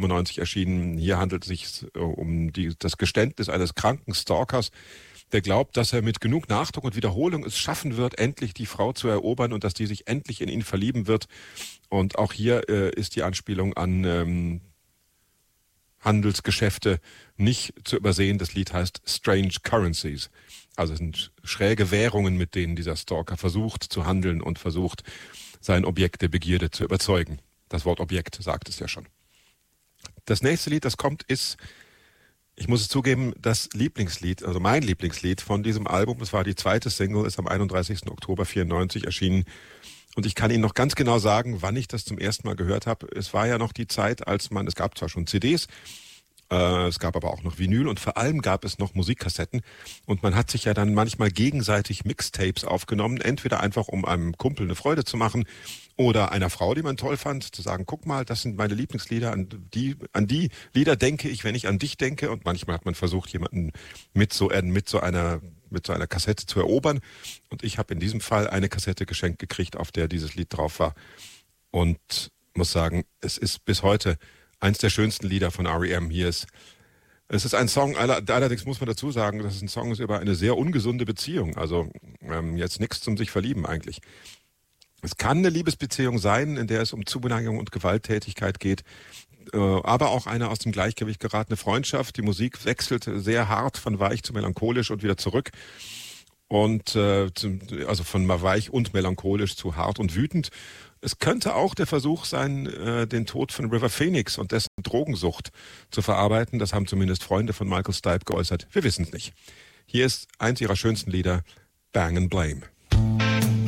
1995 erschienen. Hier handelt es sich um das Geständnis eines kranken Stalkers, der glaubt, dass er mit genug Nachdruck und Wiederholung es schaffen wird, endlich die Frau zu erobern und dass die sich endlich in ihn verlieben wird. Und auch hier ist die Anspielung an Handelsgeschäfte nicht zu übersehen. Das Lied heißt Strange Currencies. Also es sind schräge Währungen, mit denen dieser Stalker versucht zu handeln und versucht, sein Objekt der Begierde zu überzeugen. Das Wort Objekt sagt es ja schon. Das nächste Lied, das kommt, ist, ich muss es zugeben, das Lieblingslied, also mein Lieblingslied von diesem Album. Es war die zweite Single, ist am 31. Oktober 1994 erschienen. Und ich kann Ihnen noch ganz genau sagen, wann ich das zum ersten Mal gehört habe. Es war ja noch die Zeit, es gab zwar schon CDs, es gab aber auch noch Vinyl und vor allem gab es noch Musikkassetten. Und man hat sich ja dann manchmal gegenseitig Mixtapes aufgenommen, entweder einfach um einem Kumpel eine Freude zu machen oder einer Frau, die man toll fand, zu sagen, guck mal, das sind meine Lieblingslieder, an die Lieder denke ich, wenn ich an dich denke. Und manchmal hat man versucht, jemanden mit so einer Kassette zu erobern. Und ich habe in diesem Fall eine Kassette geschenkt gekriegt, auf der dieses Lied drauf war. Und muss sagen, es ist bis heute eins der schönsten Lieder von R.E.M. Es ist ein Song, allerdings muss man dazu sagen, dass es ein Song ist über eine sehr ungesunde Beziehung. Also jetzt nichts zum sich verlieben eigentlich. Es kann eine Liebesbeziehung sein, in der es um Zuneigung und Gewalttätigkeit geht, aber auch eine aus dem Gleichgewicht geratene Freundschaft. Die Musik wechselt sehr hart von weich zu melancholisch und wieder zurück. Und also von weich und melancholisch zu hart und wütend. Es könnte auch der Versuch sein, den Tod von River Phoenix und dessen Drogensucht zu verarbeiten. Das haben zumindest Freunde von Michael Stipe geäußert. Wir wissen es nicht. Hier ist eins ihrer schönsten Lieder, Bang and Blame.